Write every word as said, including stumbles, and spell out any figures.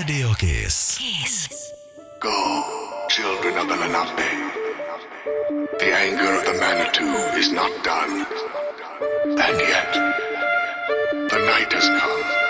Radio Kiss. Kiss. Go, children of the Lenape. The anger of the Manitou is not done. And yet, the night has come.